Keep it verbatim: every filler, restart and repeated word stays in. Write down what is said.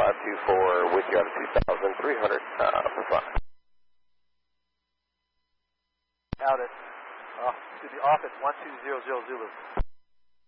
five two four with you on two thousand three hundred uh, for fun. Out at, uh, to the off at one two zero zero Zulu.